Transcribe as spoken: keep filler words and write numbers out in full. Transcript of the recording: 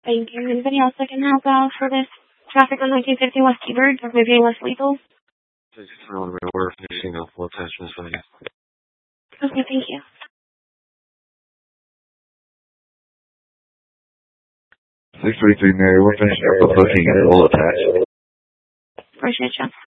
Thank you. Anybody else that can help out for this traffic on nineteen fifty West Ebert, or maybe less lethal? six one, we're finishing up full attachments for you. Okay, thank you. six three three Mary, we're finishing up with looking at full attachments. Appreciate you.